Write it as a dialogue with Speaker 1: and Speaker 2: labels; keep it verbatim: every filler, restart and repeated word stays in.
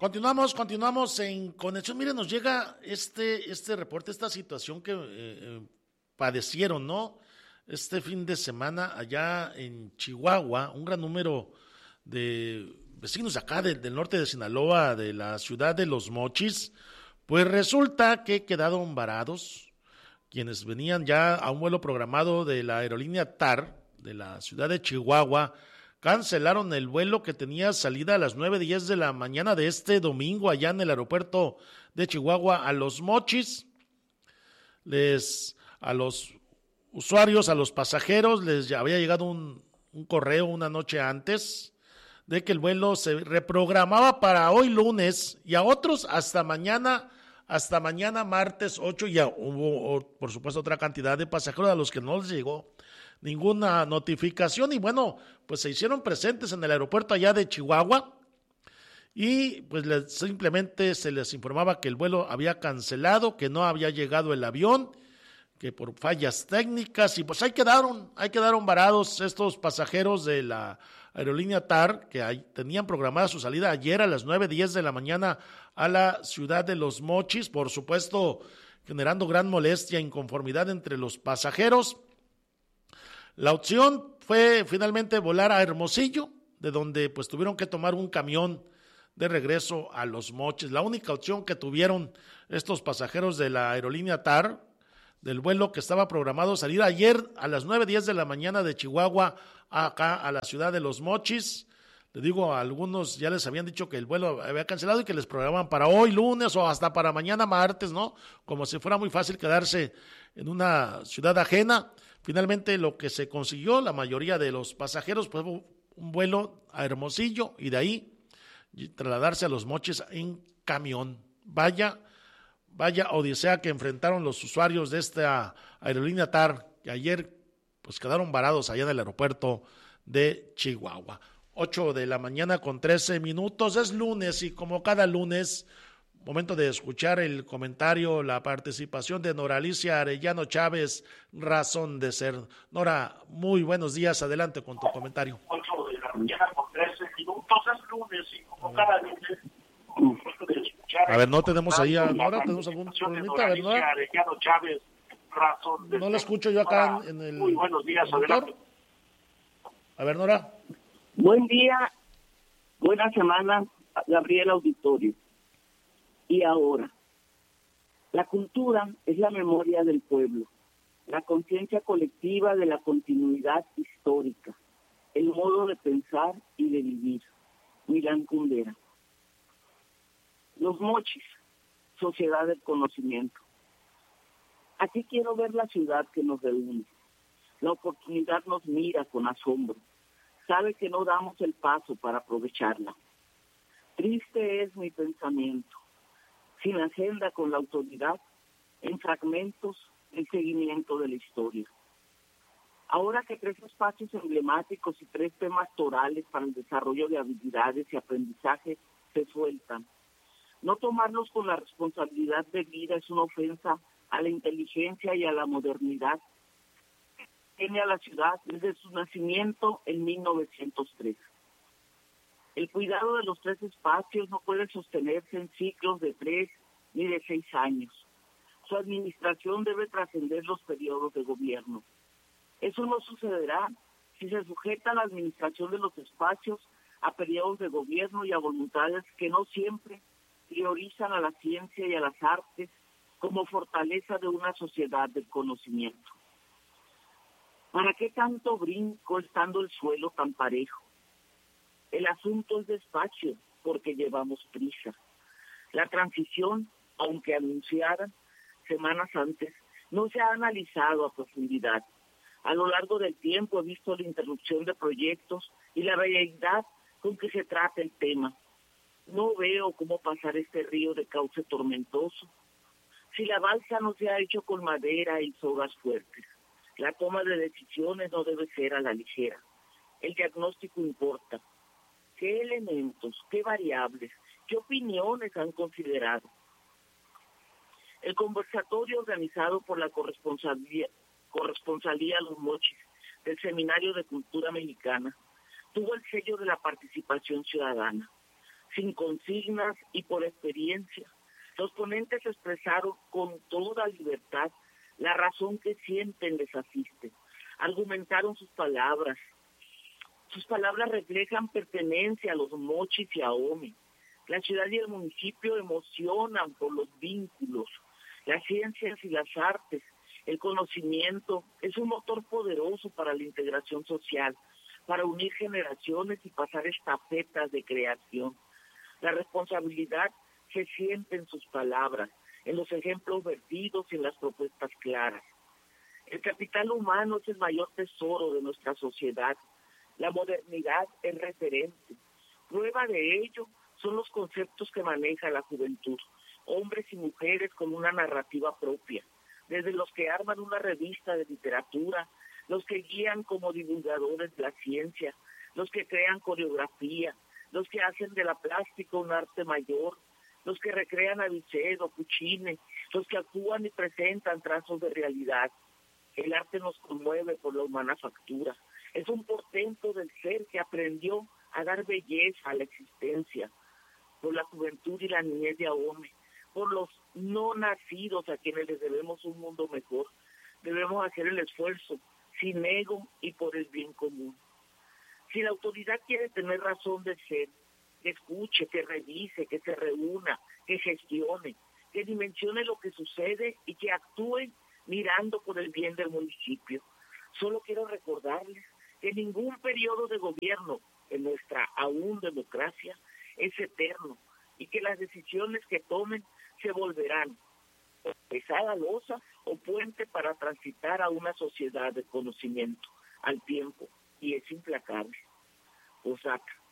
Speaker 1: Continuamos, continuamos en conexión. Miren, nos llega este, este reporte, esta situación que eh, padecieron, ¿no? Este fin de semana allá en Chihuahua, un gran número de vecinos acá del, del norte de Sinaloa, de la ciudad de Los Mochis, pues resulta que quedaron varados quienes venían ya a un vuelo programado de la aerolínea T A R de la ciudad de Chihuahua. Cancelaron el vuelo que tenía salida a las nueve diez de la mañana de este domingo allá en el aeropuerto de Chihuahua a Los Mochis. Les, a los usuarios, a los pasajeros, les había llegado un, un correo una noche antes de que el vuelo se reprogramaba para hoy lunes y a otros hasta mañana, hasta mañana martes ocho. Ya hubo, por supuesto, otra cantidad de pasajeros a los que no les llegó ninguna notificación y bueno, pues se hicieron presentes en el aeropuerto allá de Chihuahua y pues les, simplemente se les informaba que el vuelo había cancelado, que no había llegado el avión, que por fallas técnicas y pues ahí quedaron, ahí quedaron varados estos pasajeros de la aerolínea T A R que ahí tenían programada su salida ayer a las nueve diez de la mañana a la ciudad de Los Mochis, por supuesto generando gran molestia e inconformidad entre los pasajeros. La opción fue finalmente volar a Hermosillo, de donde pues tuvieron que tomar un camión de regreso a Los Mochis. La única opción que tuvieron estos pasajeros de la aerolínea T A R, del vuelo que estaba programado salir ayer a las nueve diez de la mañana de Chihuahua acá a la ciudad de Los Mochis. Le digo, a algunos ya les habían dicho que el vuelo había cancelado y que les programaban para hoy lunes o hasta para mañana martes, ¿no? Como si fuera muy fácil quedarse en una ciudad ajena. Finalmente lo que se consiguió, la mayoría de los pasajeros, fue un vuelo a Hermosillo y de ahí trasladarse a Los Mochis en camión. Vaya, vaya odisea que enfrentaron los usuarios de esta aerolínea T A R, que ayer pues quedaron varados allá en el aeropuerto de Chihuahua. ocho de la mañana con trece minutos, es lunes y como cada lunes, momento de escuchar el comentario, la participación de Nora Alicia Arellano Chávez, razón de ser. Nora, muy buenos días, adelante con tu comentario.
Speaker 2: ocho de la mañana con trece minutos, es lunes y como cada lunes, momento de escuchar.
Speaker 1: A ver, no tenemos ahí a Nora, tenemos algún
Speaker 2: problemita, a ver, Nora. Arellano Chávez, razón de
Speaker 1: no
Speaker 2: ser.
Speaker 1: la escucho yo acá en, en el.
Speaker 2: Muy buenos días, adelante.
Speaker 1: A ver, Nora.
Speaker 3: Buen día, buena semana, Gabriel Auditorio. Y ahora, la cultura es la memoria del pueblo, la conciencia colectiva de la continuidad histórica, el modo de pensar y de vivir. Milán Kundera. Los Mochis, sociedad del conocimiento. Aquí quiero ver la ciudad que nos reúne. La oportunidad nos mira con asombro. Sabe que no damos el paso para aprovecharla. Triste es mi pensamiento. Sin agenda con la autoridad, en fragmentos, el seguimiento de la historia. Ahora que tres espacios emblemáticos y tres temas torales para el desarrollo de habilidades y aprendizaje se sueltan, no tomarlos con la responsabilidad debida es una ofensa a la inteligencia y a la modernidad. Tiene a la ciudad desde su nacimiento en mil novecientos tres. El cuidado de los tres espacios no puede sostenerse en ciclos de tres ni de seis años. Su administración debe trascender los periodos de gobierno. Eso no sucederá si se sujeta la administración de los espacios a periodos de gobierno y a voluntades que no siempre priorizan a la ciencia y a las artes como fortaleza de una sociedad del conocimiento. ¿Para qué tanto brinco estando el suelo tan parejo? El asunto es despacio, porque llevamos prisa. La transición, aunque anunciada semanas antes, no se ha analizado a profundidad. A lo largo del tiempo he visto la interrupción de proyectos y la realidad con que se trata el tema. No veo cómo pasar este río de cauce tormentoso. Si la balsa no se ha hecho con madera y sogas fuertes, la toma de decisiones no debe ser a la ligera. El diagnóstico importa. ¿Qué elementos, qué variables, qué opiniones han considerado? El conversatorio organizado por la corresponsalía, corresponsalía Los Mochis del Seminario de Cultura Mexicana tuvo el sello de la participación ciudadana. sin consignas y por experiencia. Los ponentes expresaron con toda libertad la razón que sienten les asiste. Argumentaron sus palabras. Sus palabras reflejan pertenencia a los mochis y a Ome. La ciudad y el municipio emocionan por los vínculos, las ciencias y las artes. El conocimiento es un motor poderoso para la integración social, para unir generaciones y pasar estafetas de creación. La responsabilidad se siente en sus palabras, en los ejemplos vertidos y en las propuestas claras. El capital humano es el mayor tesoro de nuestra sociedad. La modernidad es referente. Prueba de ello son los conceptos que maneja la juventud, hombres y mujeres con una narrativa propia, desde los que arman una revista de literatura, los que guían como divulgadores de la ciencia, los que crean coreografía, los que hacen de la plástica un arte mayor, los que recrean a Vicedo, Puccini, los que actúan y presentan trazos de realidad. El arte nos conmueve por la humana factura. Es un portento del ser que aprendió a dar belleza a la existencia, por la juventud y la niñez de Ahome, por los no nacidos a quienes les debemos un mundo mejor. Debemos hacer el esfuerzo, sin ego y por el bien común. Si la autoridad quiere tener razón de ser, que escuche, que revise, que se reúna, que gestione, que dimensione lo que sucede y que actúe mirando por el bien del municipio. Solo quiero recordarles que ningún periodo de gobierno en nuestra aún democracia es eterno y que las decisiones que tomen se volverán o pesada losa o puente para transitar a una sociedad de conocimiento al tiempo, y es implacable. Osaka.